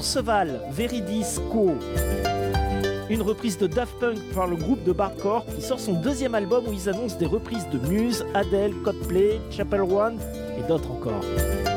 Seval, Veridisco. Une reprise de Daft Punk par le groupe de Bardcore qui sort son deuxième album où ils annoncent des reprises de Muse, Adele, Coldplay, Chapel One et d'autres encore.